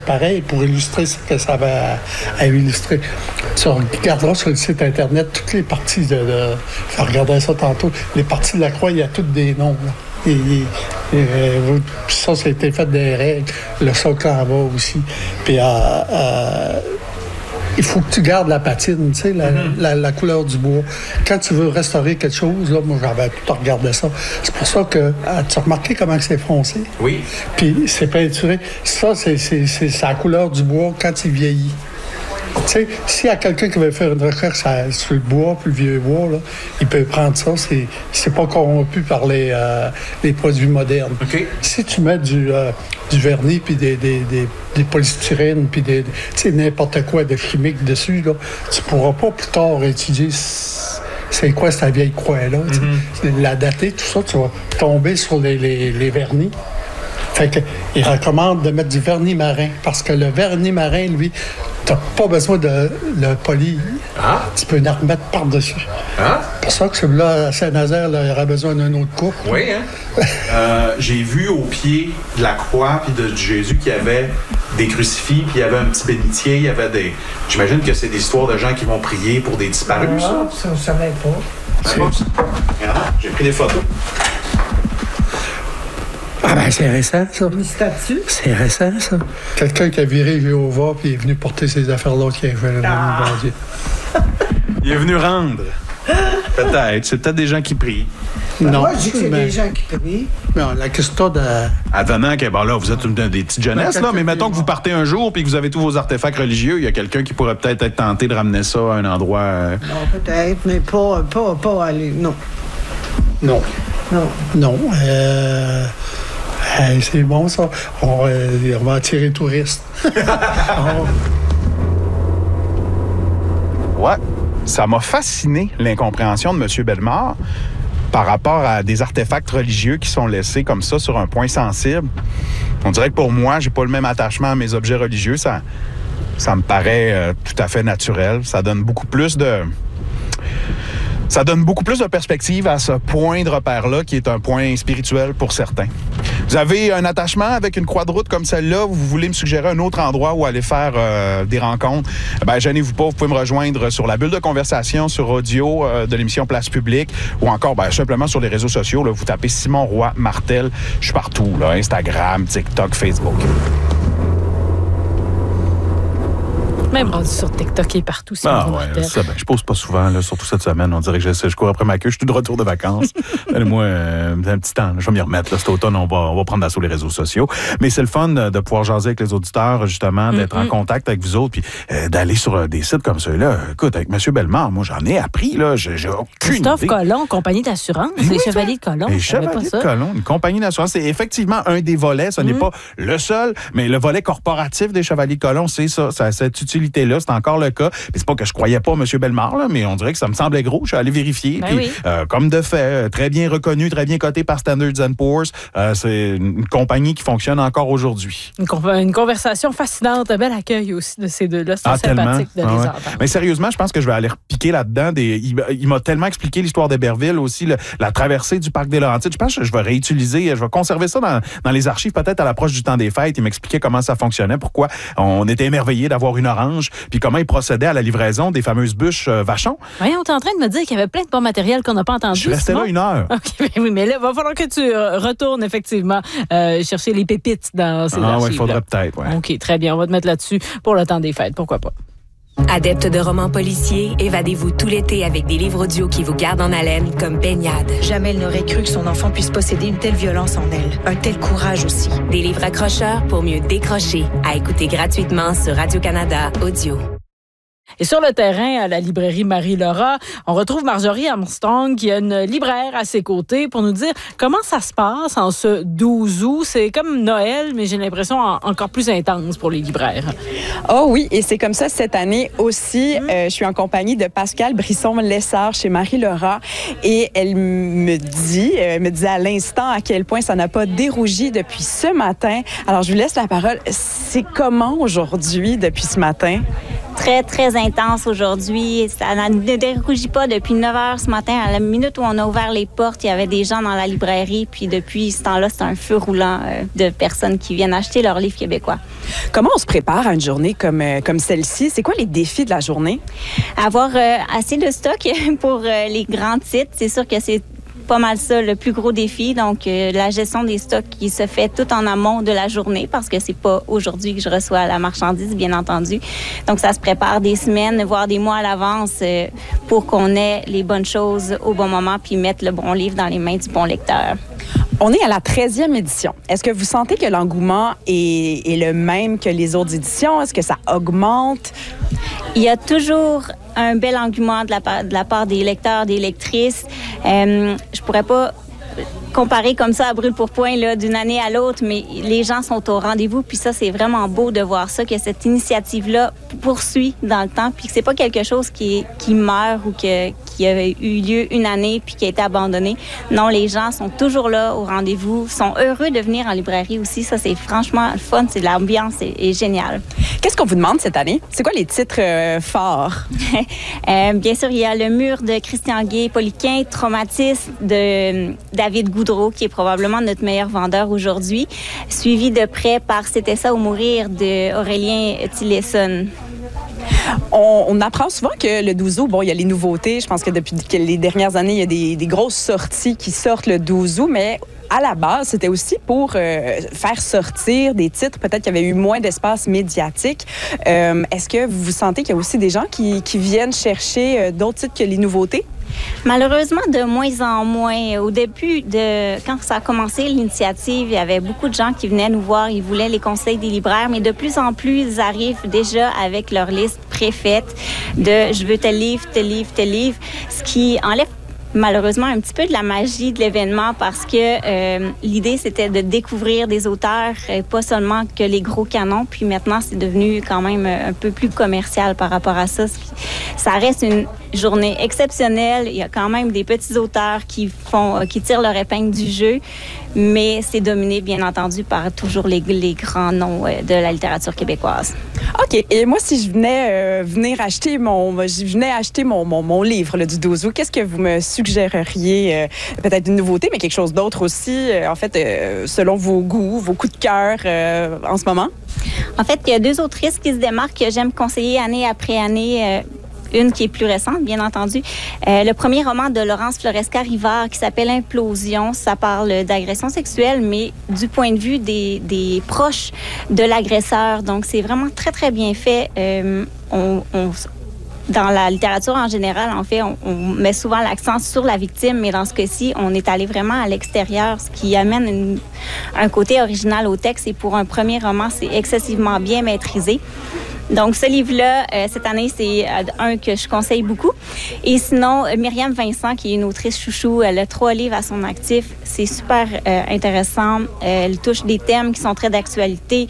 Pareil, pour illustrer ce que ça va à illustrer. Tu regarderas sur le site Internet toutes les parties je regardais ça tantôt. Les parties de la croix, il y a toutes des noms. Là. Ça a été fait des règles. Le socle en bas aussi. Puis il faut que tu gardes la patine, tu sais, la couleur du bois. Quand tu veux restaurer quelque chose, là, moi, j'avais tout regardé ça. C'est pour ça que... tu as remarqué comment c'est foncé? Oui. Puis c'est peinturé. Ça, c'est la couleur du bois quand il vieillit. Tu sais, s'il y a quelqu'un qui veut faire une recherche sur le bois, puis le vieux bois, là, il peut prendre ça. C'est pas corrompu par les produits modernes. Okay. Si tu mets du vernis, puis des polystyrènes, puis tu sais, n'importe quoi de chimique dessus, là, tu pourras pas plus tard étudier c'est quoi cette vieille croix-là. La dater, tout ça, tu vas tomber sur les vernis. Fait qu'il recommande de mettre du vernis marin, parce que le vernis marin, lui, t'as pas besoin de le polir. Ah. Tu peux en remettre par-dessus. Ah. C'est pour ça que celui-là, à Saint-Nazaire, là, il aurait besoin d'une autre coupe. Oui, hein? J'ai vu au pied de la croix puis de Jésus qu'il y avait des crucifix, puis il y avait un petit bénitier, il y avait des... J'imagine que c'est des histoires de gens qui vont prier pour des disparus, ça? Ça, je savais pas. Regarde, j'ai pris des photos. Ah ben, c'est récent, ça. Une statue? C'est récent, ça. Quelqu'un qui a viré Jéhovah puis est venu porter ces affaires-là qui a fait le bandit. Il est venu rendre. Peut-être. C'est peut-être des gens qui prient. Non. Moi, je dis que c'est des gens qui prient. Non, la question de... Advenant que, bon là, vous êtes des petites jeunesses, là, mais mettons que vous partez un jour puis que vous avez tous vos artefacts religieux, il y a quelqu'un qui pourrait peut-être être tenté de ramener ça à un endroit... Non, peut-être, mais pas aller... Non. Non. Non. Non. C'est bon, ça. On va attirer les touristes. Ouais. Ça m'a fasciné, l'incompréhension de M. Bellemare par rapport à des artefacts religieux qui sont laissés comme ça sur un point sensible. On dirait que pour moi, j'ai pas le même attachement à mes objets religieux. Ça me paraît tout à fait naturel. Ça donne beaucoup plus de perspective à ce point de repère-là qui est un point spirituel pour certains. Vous avez un attachement avec une croix de route comme celle-là, vous voulez me suggérer un autre endroit où aller faire des rencontres, ben gênez-vous pas, vous pouvez me rejoindre sur la bulle de conversation sur audio de l'émission Place Publique ou encore simplement sur les réseaux sociaux. Là, vous tapez Simon Roy Martel, je suis partout, là, Instagram, TikTok, Facebook. Même rendu sur TikTok et partout. Je pose pas souvent, là, surtout cette semaine. On dirait que je cours après ma queue. Je suis de retour de vacances. Donnez-moi un petit temps. Là, je vais m'y remettre. Là, cet automne, on va prendre d'assaut les réseaux sociaux. Mais c'est le fun de pouvoir jaser avec les auditeurs, justement, d'être en contact avec vous autres, puis d'aller sur des sites comme ceux-là. Écoute, avec M. Bellemare, moi, j'en ai appris. Là, j'ai aucune Christophe idée. Colomb, compagnie d'assurance. Les Chevaliers de Colomb. Les Chevaliers de Colomb, une compagnie d'assurance. C'est effectivement un des volets. Ce n'est pas le seul, mais le volet corporatif des Chevaliers de Colomb, c'est ça. Cette utilité-là, c'est encore le cas. Puis c'est pas que je croyais pas M. Bellemare, là, mais on dirait que ça me semblait gros. Je suis allé vérifier. Puis, comme de fait, très bien reconnu, très bien coté par Standard & Poor's. C'est une compagnie qui fonctionne encore aujourd'hui. Une conversation fascinante. Un bel accueil aussi de ces deux-là. C'est sympathique de les entendre. Mais sérieusement, je pense que je vais aller repiquer là-dedans. Il m'a tellement expliqué l'histoire d'Héberville aussi, la traversée du parc des Laurentides. Je pense que je vais réutiliser, je vais conserver ça dans les archives, peut-être à l'approche du temps des fêtes. Il m'expliquait comment ça fonctionnait, pourquoi on était émerveillés d'avoir une orange, puis comment il procédait à la livraison des fameuses bûches Vachon. Voyons, on est en train de me dire qu'il y avait plein de bons matériels qu'on n'a pas entendu. Je restais là 1 heure. OK, oui, mais là, il va falloir que tu retournes effectivement chercher les pépites dans ces archives. Ah oui, il faudrait peut-être, ouais. OK, très bien. On va te mettre là-dessus pour le temps des fêtes. Pourquoi pas? Adepte de romans policiers, évadez-vous tout l'été avec des livres audio qui vous gardent en haleine comme Baignade. Jamais elle n'aurait cru que son enfant puisse posséder une telle violence en elle. Un tel courage aussi. Des livres accrocheurs pour mieux décrocher. À écouter gratuitement sur Radio-Canada Audio. Et sur le terrain, à la librairie Marie-Laura, on retrouve Marjorie Armstrong, qui a une libraire à ses côtés, pour nous dire comment ça se passe en ce 12 août. C'est comme Noël, mais j'ai l'impression encore plus intense pour les libraires. Oh oui, et c'est comme ça cette année aussi. Je suis en compagnie de Pascale Brisson-Lessard chez Marie-Laura, et elle me disait à l'instant à quel point ça n'a pas dérougi depuis ce matin. Alors, je vous laisse la parole. C'est comment aujourd'hui, depuis ce matin? très, très intense aujourd'hui. Ça ne dérougit pas depuis 9 heures ce matin. À la minute où on a ouvert les portes, il y avait des gens dans la librairie. Puis depuis ce temps-là, c'est un feu roulant de personnes qui viennent acheter leurs livres québécois. Comment on se prépare à une journée comme celle-ci? C'est quoi les défis de la journée? Avoir assez de stock pour les grands titres. C'est sûr que c'est pas mal ça, le plus gros défi. Donc, la gestion des stocks qui se fait tout en amont de la journée parce que c'est pas aujourd'hui que je reçois la marchandise, bien entendu. Donc, ça se prépare des semaines, voire des mois à l'avance pour qu'on ait les bonnes choses au bon moment puis mettre le bon livre dans les mains du bon lecteur. On est à la 13e édition. Est-ce que vous sentez que l'engouement est le même que les autres éditions? Est-ce que ça augmente? Il y a toujours un bel engouement de la part des lecteurs, des lectrices. Je pourrais pas comparer comme ça à brûle-pourpoint là, d'une année à l'autre, mais les gens sont au rendez-vous. Puis ça, c'est vraiment beau de voir ça, que cette initiative-là poursuit dans le temps, puis que c'est pas quelque chose qui meurt ou qui a eu lieu une année puis qui a été abandonné. Non, les gens sont toujours là au rendez-vous, sont heureux de venir en librairie aussi. Ça, c'est franchement le fun, c'est l'ambiance est géniale. Qu'est-ce qu'on vous demande cette année? C'est quoi les titres forts? Bien sûr, il y a Le Mur de Christian Guay-Poliquin, Traumatisme de David Goudreau, qui est probablement notre meilleur vendeur aujourd'hui, suivi de près par C'était ça ou mourir de Aurélien Tilesson. On apprend souvent que le 12 août, bon, il y a les nouveautés. Je pense que depuis les dernières années, il y a des grosses sorties qui sortent le 12 août, mais à la base, c'était aussi pour faire sortir des titres, peut-être qu'il y avait eu moins d'espace médiatique. Est-ce que vous sentez qu'il y a aussi des gens qui viennent chercher d'autres titres que les nouveautés? Malheureusement, de moins en moins. Au début, quand ça a commencé l'initiative, il y avait beaucoup de gens qui venaient nous voir. Ils voulaient les conseils des libraires, mais de plus en plus, ils arrivent déjà avec leur liste préfaite de « je veux tel livre, tel livre, tel livre », ce qui enlève malheureusement un petit peu de la magie de l'événement parce que l'idée, c'était de découvrir des auteurs, pas seulement que les gros canons. Puis maintenant, c'est devenu quand même un peu plus commercial par rapport à ça. Ça reste une journée exceptionnelle. Il y a quand même des petits auteurs qui tirent leur épingle du jeu, mais c'est dominé, bien entendu, par toujours les grands noms de la littérature québécoise. OK. Et moi, si je venais acheter mon livre là, du 12 août, qu'est-ce que vous me suggéreriez? Peut-être une nouveauté, mais quelque chose d'autre aussi, en fait, selon vos goûts, vos coups de cœur en ce moment? En fait, il y a 2 autrices qui se démarquent que j'aime conseiller année après année. Une qui est plus récente, bien entendu. Le premier roman de Laurence Floresca-Rivard qui s'appelle Implosion, ça parle d'agression sexuelle, mais du point de vue des proches de l'agresseur. Donc, c'est vraiment très, très bien fait. Dans la littérature en général, en fait, on met souvent l'accent sur la victime, mais dans ce cas-ci, on est allé vraiment à l'extérieur, ce qui amène un côté original au texte. Et pour un premier roman, c'est excessivement bien maîtrisé. Donc, ce livre-là, cette année, c'est un que je conseille beaucoup. Et sinon, Myriam Vincent, qui est une autrice chouchou, elle a 3 livres à son actif. C'est super intéressant. Elle touche des thèmes qui sont très d'actualité.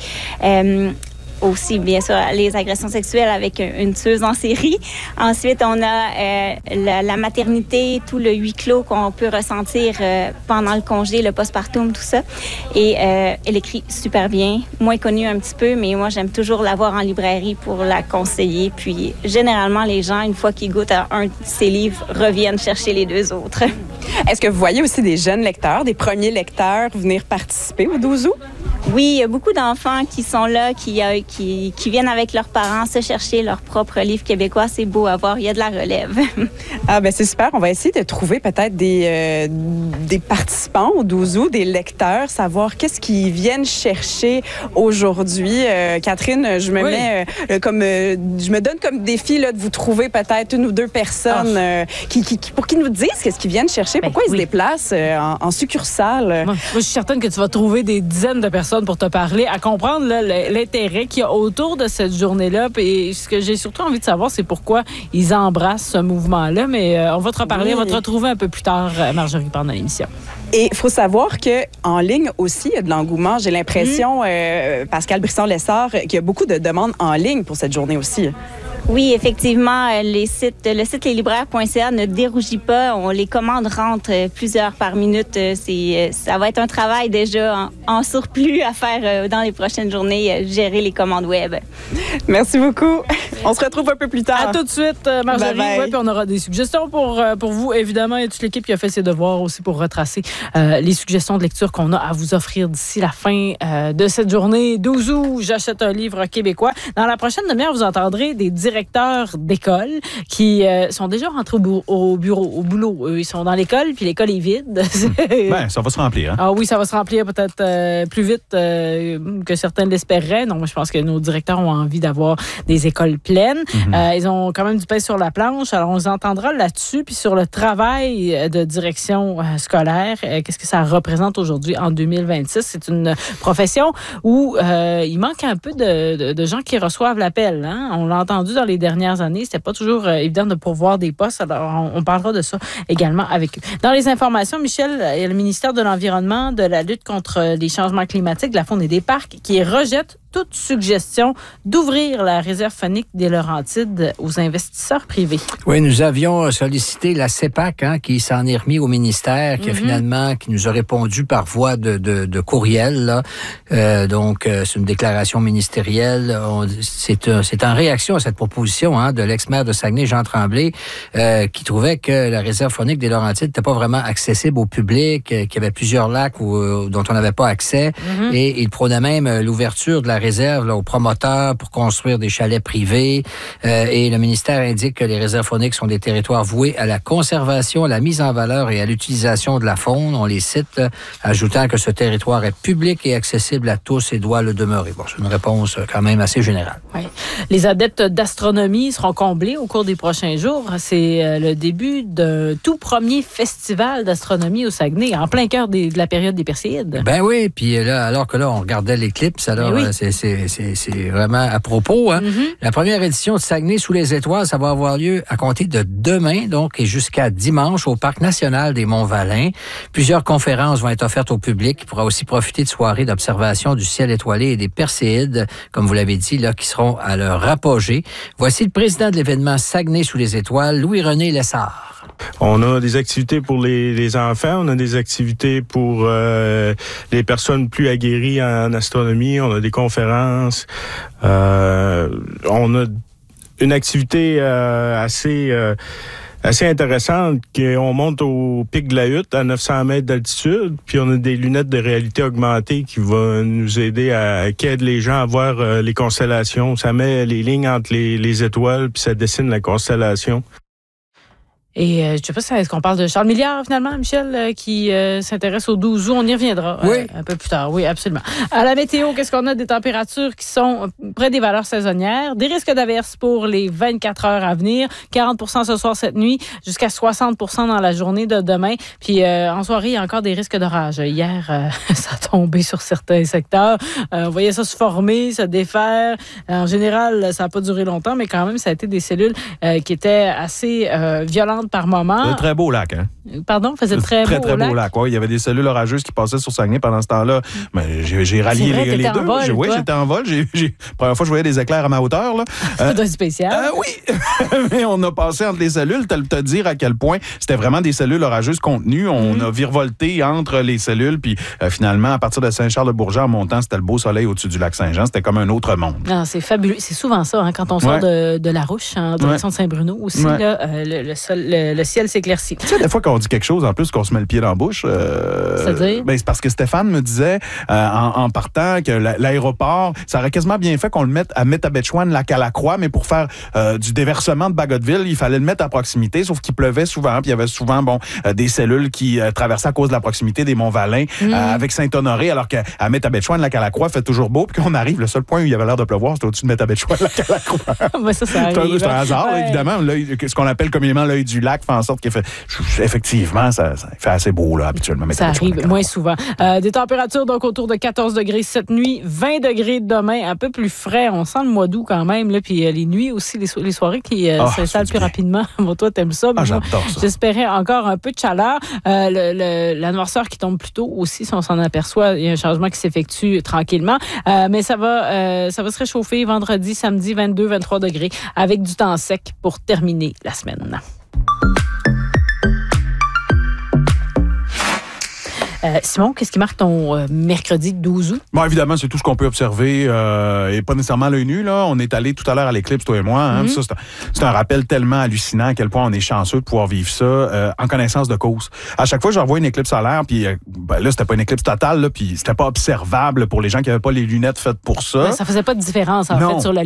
Aussi, bien sûr, les agressions sexuelles avec une tueuse en série. Ensuite, on a la maternité, tout le huis clos qu'on peut ressentir pendant le congé, le postpartum, tout ça. Et elle écrit super bien, moins connue un petit peu, mais moi, j'aime toujours la voir en librairie pour la conseiller. Puis, généralement, les gens, une fois qu'ils goûtent à un de ses livres, reviennent chercher les 2 autres. Est-ce que vous voyez aussi des jeunes lecteurs, des premiers lecteurs venir participer au 12 août? Oui, il y a beaucoup d'enfants qui sont là, qui viennent avec leurs parents se chercher leur propre livre québécois. C'est beau à voir, il y a de la relève. Ah ben c'est super. On va essayer de trouver peut-être des participants au 12 août, des lecteurs, savoir qu'est-ce qu'ils viennent chercher aujourd'hui. Catherine, je me donne comme défi là, de vous trouver peut-être 1 ou 2 personnes pour qu'ils nous disent qu'est-ce qu'ils viennent chercher, pourquoi ils se déplacent en succursale. Moi, je suis certaine que tu vas trouver des dizaines de personnes pour te parler, à comprendre là, l'intérêt qu'il y a autour de cette journée-là. Et ce que j'ai surtout envie de savoir, c'est pourquoi ils embrassent ce mouvement-là. Mais on va te reparler, on va te retrouver un peu plus tard, Marjorie, pendant l'émission. Et il faut savoir qu'en ligne aussi, il y a de l'engouement. J'ai l'impression, Pascal Brisson-Lessard, qu'il y a beaucoup de demandes en ligne pour cette journée aussi. Oui, effectivement, le site leslibraires.ca ne dérougit pas. Les commandes rentrent plusieurs par minute. Ça va être un travail déjà en surplus à faire dans les prochaines journées, gérer les commandes web. Merci beaucoup. On se retrouve un peu plus tard. À tout de suite, Marjorie. Bye bye. Ouais, puis on aura des suggestions pour vous, évidemment. Il y a toute l'équipe qui a fait ses devoirs aussi pour retracer les suggestions de lecture qu'on a à vous offrir d'ici la fin de cette journée. 12 août, j'achète un livre québécois. Dans la prochaine demi-heure, vous entendrez des directeurs d'école qui sont déjà rentrés au boulot. Ils sont dans l'école, puis l'école est vide. Ben, ça va se remplir. Hein? Ah oui, ça va se remplir peut-être plus vite que certains l'espéreraient. Donc, moi, je pense que nos directeurs ont envie d'avoir des écoles pleines. Ils ont quand même du pain sur la planche. Alors, on les entendra là-dessus. Puis sur le travail de direction scolaire, qu'est-ce que ça représente aujourd'hui en 2026? C'est une profession où il manque un peu de gens qui reçoivent l'appel. Hein? On l'a entendu dans les dernières années. C'était pas toujours évident de pourvoir des postes. Alors, on parlera de ça également avec eux. Dans les informations, Michel, il y a le ministère de l'Environnement, de la lutte contre les changements climatiques, de la faune et des parcs qui rejette toute suggestion d'ouvrir la réserve faunique des Laurentides aux investisseurs privés. Oui, nous avions sollicité la CEPAC, qui s'en est remis au ministère, qui qui nous a répondu par voie de courriel. Là. Donc, c'est une déclaration ministérielle. C'est en réaction à cette proposition de l'ex-maire de Saguenay, Jean Tremblay, qui trouvait que la réserve faunique des Laurentides n'était pas vraiment accessible au public, qu'il y avait plusieurs lacs dont on n'avait pas accès. Et il prônait même l'ouverture de la réserve aux promoteurs pour construire des chalets privés. Et le ministère indique que les réserves fauniques sont des territoires voués à la conservation, à la mise en valeur et à l'utilisation de la faune. On les cite, ajoutant que ce territoire est public et accessible à tous et doit le demeurer. Bon, c'est une réponse quand même assez générale. Oui. Les adeptes d'astronomie seront comblés au cours des prochains jours. C'est le début d'un tout premier festival d'astronomie au Saguenay, en plein cœur de la période des Perséides. Ben oui, puis là, alors que là, on regardait l'éclipse, alors c'est vraiment à propos. La première édition de Saguenay sous les étoiles, ça va avoir lieu à compter de demain, donc, et jusqu'à dimanche au Parc national des Monts-Valin. Plusieurs conférences vont être offertes au public qui pourra aussi profiter de soirées d'observation du ciel étoilé et des Perséides, comme vous l'avez dit, là, qui seront à leur apogée. Voici le président de l'événement Saguenay sous les étoiles, Louis-René Lessard. On a des activités pour les enfants, on a des activités pour les personnes plus aguerries en astronomie, on a des conférences, on a une activité assez intéressante qu'on monte au pic de la Hutte à 900 mètres d'altitude, puis on a des lunettes de réalité augmentée qui vont nous aider qui aident les gens à voir les constellations. Ça met les lignes entre les étoiles, puis ça dessine la constellation. Et je ne sais pas si est-ce qu'on parle de Charles Milliard, finalement, Michel, qui s'intéresse au 12 août. On y reviendra un peu plus tard. Oui, absolument. À la météo, qu'est-ce qu'on a? Des températures qui sont près des valeurs saisonnières. Des risques d'averses pour les 24 heures à venir. 40 % ce soir, cette nuit, jusqu'à 60 % dans la journée de demain. Puis en soirée, il y a encore des risques d'orage. Hier, ça a tombé sur certains secteurs. On voyait ça se former, se défaire. En général, ça n'a pas duré longtemps, mais quand même, ça a été des cellules qui étaient assez violentes par moment. C'est un très beau lac, hein? Pardon, faisait très beau lac. Ouais. Il y avait des cellules orageuses qui passaient sur Saguenay pendant ce temps-là. Mais j'ai rallié vrai, les deux. Oui, j'étais en vol. Première fois que je voyais des éclairs à ma hauteur. Là. Ça doit être spécial. Oui. Mais on a passé entre les cellules. Te dire à quel point c'était vraiment des cellules orageuses contenues. On a virevolté entre les cellules. Puis finalement, à partir de Saint-Charles-de-Bourget, en montant, c'était le beau soleil au-dessus du lac Saint-Jean. C'était comme un autre monde. Non, c'est fabuleux. C'est souvent ça, quand on sort de la Rouche en direction de Saint-Bruno aussi. Là, le ciel s'éclaircit. Tu sais, des fois, quand on dit quelque chose, en plus, qu'on se met le pied dans la bouche, c'est-à-dire? C'est parce que Stéphane me disait, en partant, que l'aéroport, ça aurait quasiment bien fait qu'on le mette à Métabetchouan-Lac-à-la-Croix, mais pour faire du déversement de Bagotville, il fallait le mettre à proximité, sauf qu'il pleuvait souvent, puis il y avait souvent des cellules qui traversaient à cause de la proximité des Monts-Valin avec Saint-Honoré, alors qu'à Métabetchouan-Lac-à-la-Croix, il fait toujours beau, puis qu'on arrive, le seul point où il y avait l'air de pleuvoir, c'était au-dessus de Métabetchouan-Lac-à-la-Croix. Ça arrive. C'est un hasard, évidemment. Ce qu'on appelle communément l'œil du lac fait en sorte qu'il fait... Effectivement, ça fait assez beau, là, habituellement. Ça arrive moins souvent. Des températures, donc, autour de 14 degrés cette nuit, 20 degrés demain, un peu plus frais. On sent le mois d'août quand même, là, puis les nuits aussi, les soirées qui s'installent plus rapidement. Bon, toi, t'aimes ça. J'adore ça. J'espérais encore un peu de chaleur. La noirceur qui tombe plus tôt aussi, si on s'en aperçoit, il y a un changement qui s'effectue tranquillement. Mais ça va se réchauffer vendredi, samedi, 22, 23 degrés, avec du temps sec pour terminer la semaine. Simon, qu'est-ce qui marque ton mercredi 12 août? Bon, évidemment, c'est tout ce qu'on peut observer et pas nécessairement à l'œil nu. Là. On est allé tout à l'heure à l'éclipse, toi et moi. Hein? Ça, c'est un rappel tellement hallucinant à quel point on est chanceux de pouvoir vivre ça en connaissance de cause. À chaque fois que je revois une éclipse solaire, puis là, c'était pas une éclipse totale, là, puis c'était pas observable pour les gens qui n'avaient pas les lunettes faites pour ça. Ça faisait pas de différence, en fait, sur la